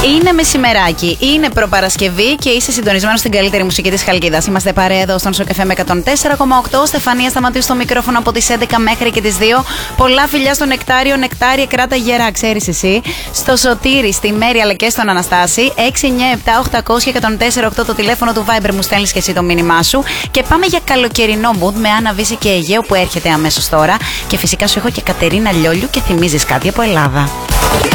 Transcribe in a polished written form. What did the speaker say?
Είναι μεσημεράκι, είναι προπαρασκευή και είσαι συντονισμένο στην καλύτερη μουσική της Χαλκίδας. Είμαστε παρέα εδώ στον Σοκ FM με 104,8. Στεφανία Σταματίου στο μικρόφωνο από τις 11 μέχρι και τις 2. Πολλά φιλιά στο Νεκτάριο. Νεκτάρια, κράτα γερά, ξέρεις εσύ. Στο Σωτήρι, στη Μέρη αλλά και στον Αναστάση. 697-800-1048 το τηλέφωνο του Viber, μου στέλνεις και εσύ το μήνυμά σου. Και πάμε για καλοκαιρινό mood με Άννα Βύση και Αιγαίο που έρχεται αμέσως τώρα. Και φυσικά σου έχω και Κατερίνα Λιόλιου και θυμίζεις κάτι από Ελλάδα.